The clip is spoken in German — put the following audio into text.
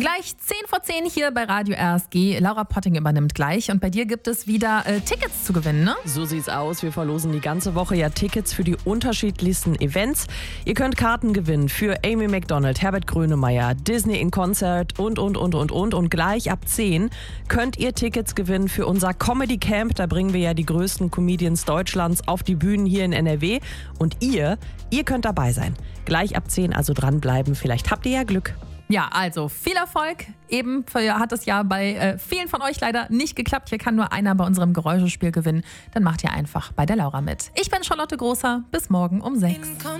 Gleich 10 vor 10 hier bei Radio RSG. Laura Potting übernimmt gleich. Und bei dir gibt es wieder Tickets zu gewinnen, ne? So sieht's aus. Wir verlosen die ganze Woche ja Tickets für die unterschiedlichsten Events. Ihr könnt Karten gewinnen für Amy Macdonald, Herbert Grönemeyer, Disney in Concert und. Und gleich ab 10 könnt ihr Tickets gewinnen für unser Comedy Camp. Da bringen wir ja die größten Comedians Deutschlands auf die Bühnen hier in NRW. Und ihr könnt dabei sein. Gleich ab 10 also dranbleiben. Vielleicht habt ihr ja Glück. Ja, also viel Erfolg. Eben hat es ja bei vielen von euch leider nicht geklappt. Hier kann nur einer bei unserem Geräuschespiel gewinnen. Dann macht ihr einfach bei der Laura mit. Ich bin Charlotte Großer. Bis morgen um 6.